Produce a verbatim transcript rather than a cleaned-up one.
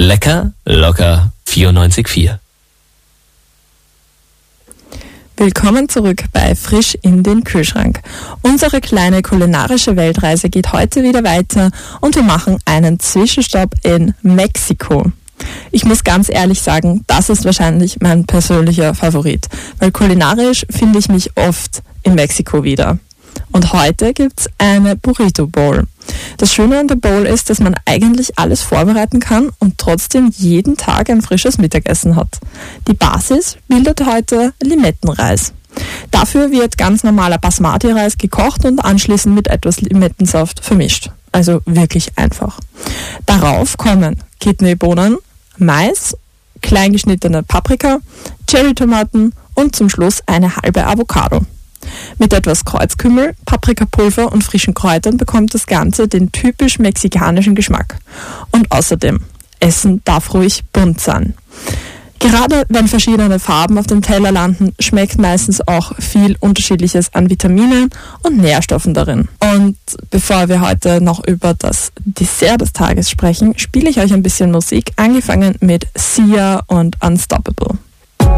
Lecker, locker vierundneunzig Komma vier. Willkommen zurück bei Frisch in den Kühlschrank. Unsere kleine kulinarische Weltreise geht heute wieder weiter und wir machen einen Zwischenstopp in Mexiko. Ich muss ganz ehrlich sagen, das ist wahrscheinlich mein persönlicher Favorit, weil kulinarisch finde ich mich oft in Mexiko wieder. Und heute gibt's eine Burrito Bowl. Das Schöne an der Bowl ist, dass man eigentlich alles vorbereiten kann und trotzdem jeden Tag ein frisches Mittagessen hat. Die Basis bildet heute Limettenreis. Dafür wird ganz normaler Basmati-Reis gekocht und anschließend mit etwas Limettensaft vermischt. Also wirklich einfach. Darauf kommen Kidneybohnen, Mais, kleingeschnittene Paprika, Cherrytomaten und zum Schluss eine halbe Avocado. Mit etwas Kreuzkümmel, Paprikapulver und frischen Kräutern bekommt das Ganze den typisch mexikanischen Geschmack. Und außerdem, Essen darf ruhig bunt sein. Gerade wenn verschiedene Farben auf dem Teller landen, schmeckt meistens auch viel Unterschiedliches an Vitaminen und Nährstoffen darin. Und bevor wir heute noch über das Dessert des Tages sprechen, spiele ich euch ein bisschen Musik, angefangen mit Sia und Unstoppable.